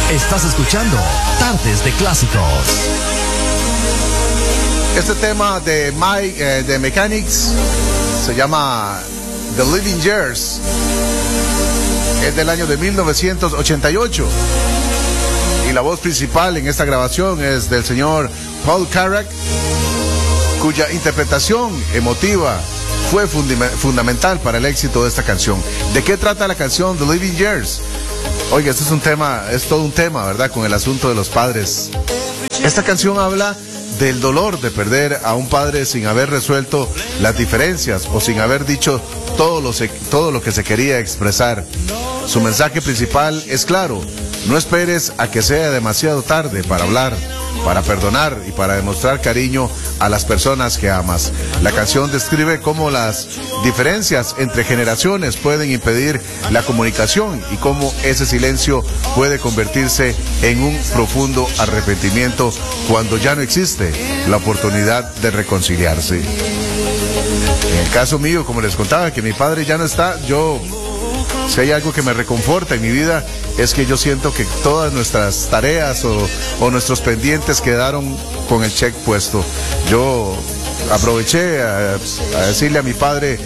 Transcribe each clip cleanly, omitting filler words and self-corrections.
Estás escuchando Tardes de Clásicos. Este tema de The Mechanics se llama The Living Years. Es del año de 1988. Y la voz principal en esta grabación es del señor Paul Carrack, cuya interpretación emotiva fue fundamental para el éxito de esta canción. ¿De qué trata la canción The Living Years? Oiga, este es todo un tema, ¿verdad? Con el asunto de los padres. Esta canción habla del dolor de perder a un padre sin haber resuelto las diferencias o sin haber dicho todo lo que se quería expresar. Su mensaje principal es claro: no esperes a que sea demasiado tarde para hablar, para perdonar y para demostrar cariño a las personas que amas. La canción describe cómo las diferencias entre generaciones pueden impedir la comunicación y cómo ese silencio puede convertirse en un profundo arrepentimiento cuando ya no existe la oportunidad de reconciliarse. En el caso mío, como les contaba, que mi padre ya no está, si hay algo que me reconforta en mi vida, es que yo siento que todas nuestras tareas o nuestros pendientes quedaron con el check puesto. Yo aproveché a decirle a mi padre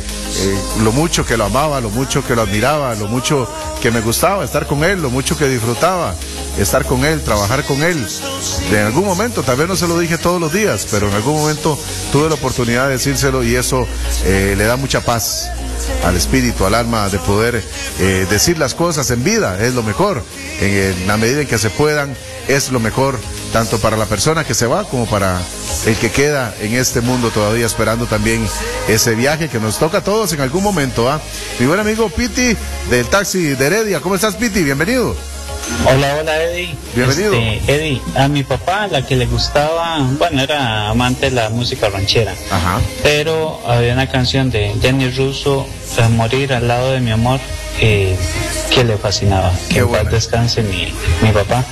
lo mucho que lo amaba, lo mucho que lo admiraba, lo mucho que me gustaba estar con él, lo mucho que disfrutaba estar con él, trabajar con él. En algún momento, tal vez no se lo dije todos los días, pero en algún momento tuve la oportunidad de decírselo y eso le da mucha paz al espíritu, al alma, de poder decir las cosas en vida. Es lo mejor, en la medida en que se puedan, es lo mejor, tanto para la persona que se va como para el que queda en este mundo todavía esperando también ese viaje que nos toca a todos en algún momento. Mi buen amigo Piti del taxi de Heredia. ¿Cómo estás, Piti? Bienvenido. Hola Eddie. Bienvenido. Eddie, a mi papá la que le gustaba, bueno, era amante de la música ranchera. Ajá. Pero había una canción de Jenny Russo, Morir al lado de mi amor, que le fascinaba. Que en paz descanse mi papá.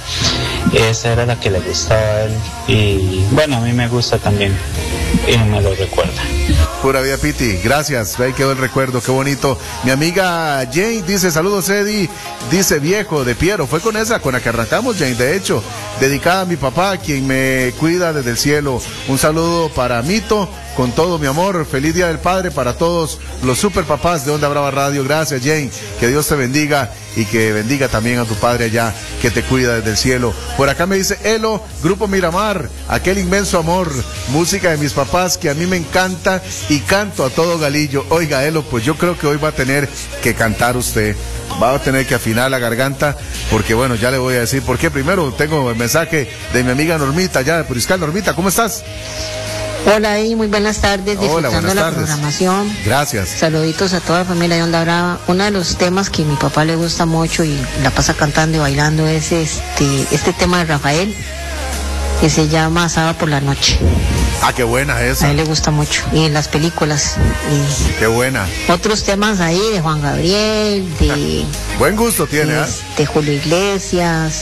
Esa era la que le gustaba a él. Y bueno, a mí me gusta también. Y me lo recuerda. Pura vida, Piti, gracias, ahí quedó el recuerdo, qué bonito. Mi amiga Jane dice: saludos, Eddie, dice Viejo de Piero. Fue con la que arrancamos, Jane, de hecho, dedicada a mi papá, quien me cuida desde el cielo. Un saludo para Mito, con todo mi amor. Feliz Día del Padre para todos los super papás de Onda Brava Radio. Gracias, Jane, que Dios te bendiga y que bendiga también a tu padre allá, que te cuida desde el cielo. Por acá me dice Elo, Grupo Miramar, aquel inmenso amor, música de mis papás que a mí me encanta y canto a todo galillo. Oiga, Elo, pues yo creo que hoy va a tener que cantar usted, va a tener que afinar la garganta, porque bueno, ya le voy a decir por qué. Primero tengo el mensaje de mi amiga Normita allá de Puriscal. Normita, ¿cómo estás? Hola, y muy buenas tardes, disfrutando la programación. Gracias. Saluditos a toda la familia de Onda Brava. Uno de los temas que a mi papá le gusta mucho y la pasa cantando y bailando es este tema de Rafael, que se llama Asada por la Noche. Ah, qué buena esa. A él le gusta mucho. Y en las películas. Qué buena. Otros temas ahí de Juan Gabriel, de... Buen gusto tiene, de Julio Iglesias,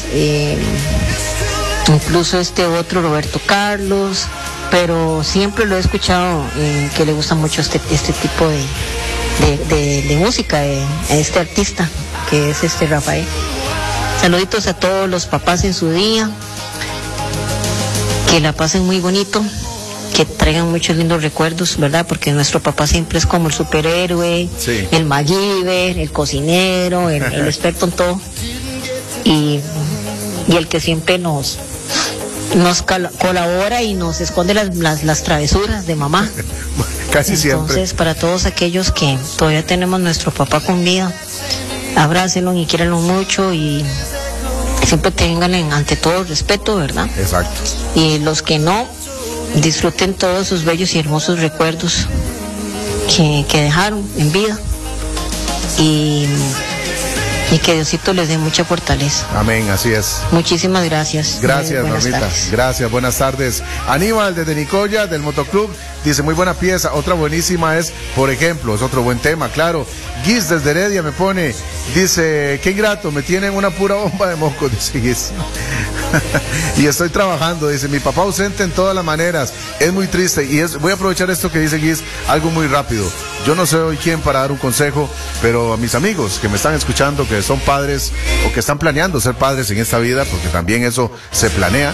incluso otro Roberto Carlos, pero siempre lo he escuchado que le gusta mucho este tipo de música de este artista que es Rafael. Saluditos a todos los papás en su día, que la pasen muy bonito, que traigan muchos lindos recuerdos, ¿verdad? Porque nuestro papá siempre es como el superhéroe, sí, el MacGyver, el cocinero, el experto en todo, y el que siempre nos colabora y nos esconde las travesuras de mamá. Casi siempre. Entonces, para todos aquellos que todavía tenemos nuestro papá con vida, abrácenlo y quiéranlo mucho y siempre tengan ante todo respeto, ¿verdad? Exacto. Y los que no, disfruten todos sus bellos y hermosos recuerdos que dejaron en vida y que Diosito les dé mucha fortaleza. Amén, así es. Muchísimas gracias. Gracias, Normita. Gracias, buenas tardes. Aníbal desde Nicoya, del Motoclub, dice: muy buena pieza. Otra buenísima es, por ejemplo, es otro buen tema, claro. Guis desde Heredia me pone, dice: qué ingrato, me tienen una pura bomba de moco, dice Guis. Y estoy trabajando, dice: mi papá ausente en todas las maneras, es muy triste. Y voy a aprovechar esto que dice Guis, algo muy rápido. Yo no soy quien para dar un consejo, pero a mis amigos que me están escuchando, que que son padres o que están planeando ser padres en esta vida, porque también eso se planea,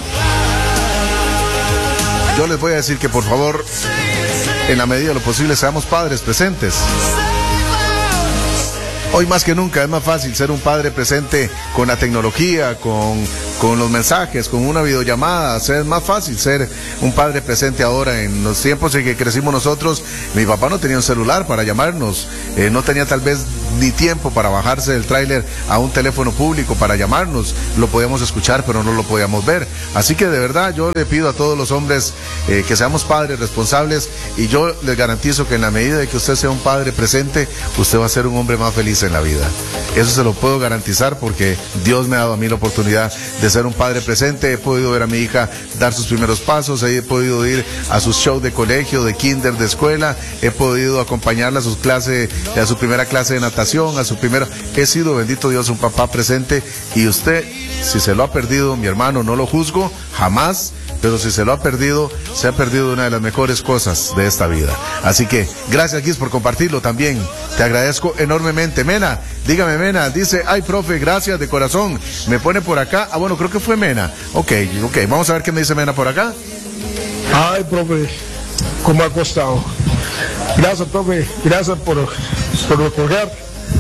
yo les voy a decir que por favor, en la medida de lo posible, seamos padres presentes. Hoy más que nunca es más fácil ser un padre presente con la tecnología, con los mensajes, con una videollamada. Es más fácil ser un padre presente ahora. En los tiempos en que crecimos nosotros, mi papá no tenía un celular para llamarnos, no tenía tal vez ni tiempo para bajarse del tráiler a un teléfono público para llamarnos. Lo podíamos escuchar, pero no lo podíamos ver. Así que de verdad yo le pido a todos los hombres que seamos padres responsables, y yo les garantizo que en la medida de que usted sea un padre presente, usted va a ser un hombre más feliz en la vida. Eso se lo puedo garantizar, porque Dios me ha dado a mí la oportunidad de ser un padre presente. He podido ver a mi hija dar sus primeros pasos, he podido ir a sus shows de colegio, de kinder, de escuela, he podido acompañarla a sus clases, a su primera clase de natación, he sido, bendito Dios, un papá presente. Y usted, si se lo ha perdido, mi hermano, no lo juzgo, jamás, pero si se lo ha perdido, se ha perdido una de las mejores cosas de esta vida. Así que, gracias, Guis, por compartirlo también. Te agradezco enormemente. Mena, dígame, Mena, dice, ay, profe, gracias de corazón. Me pone por acá, bueno, creo que fue Mena. Ok, vamos a ver qué me dice Mena por acá. Ay, profe, ¿cómo ha costado? Gracias, profe, gracias por recordar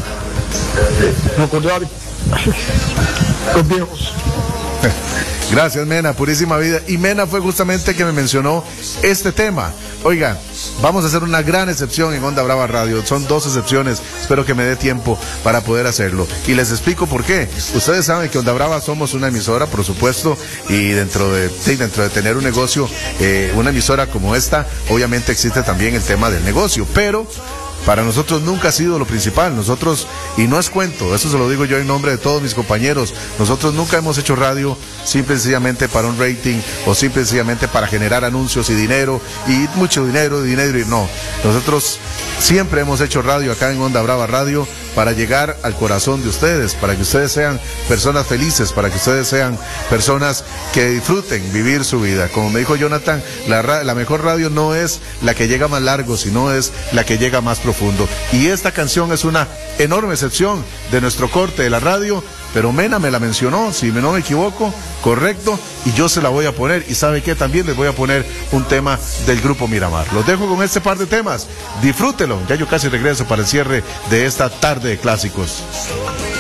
los viejos. Gracias, Mena, purísima vida. Y Mena fue justamente que me mencionó este tema. Oiga, vamos a hacer una gran excepción en Onda Brava Radio. Son 2 excepciones, espero que me dé tiempo para poder hacerlo. Y les explico por qué. Ustedes saben que Onda Brava somos una emisora, por supuesto, y dentro de tener un negocio, una emisora como esta, obviamente existe también el tema del negocio, pero para nosotros nunca ha sido lo principal. Nosotros, y no es cuento, eso se lo digo yo en nombre de todos mis compañeros, nosotros nunca hemos hecho radio simple y sencillamente para un rating, o simple y sencillamente para generar anuncios y dinero, y mucho dinero, y no. Nosotros siempre hemos hecho radio acá en Onda Brava Radio para llegar al corazón de ustedes, para que ustedes sean personas felices, para que ustedes sean personas que disfruten vivir su vida. Como me dijo Jonathan, la mejor radio no es la que llega más largo, sino es la que llega más profundo. Y esta canción es una enorme excepción de nuestro corte de la radio, pero Mena me la mencionó, si no me equivoco, correcto, y yo se la voy a poner. Y sabe que también les voy a poner un tema del grupo Miramar. Los dejo con este par de temas, disfrútelo. Ya yo casi regreso para el cierre de esta tarde de clásicos.